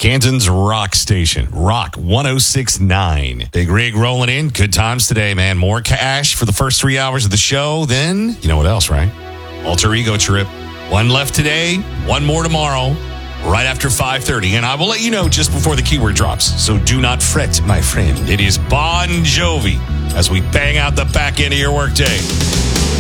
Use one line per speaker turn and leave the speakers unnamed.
Canton's rock station, Rock 106.9. Big Rig rolling in. Good times today, man. More cash for the first 3 hours of the show. Then, you know what else, right? Alter Ego trip. One left today, one more tomorrow, right after 5:30. And I will let you know just before the keyword drops. So do not fret, my friend. It is Bon Jovi as we bang out the back end of your workday.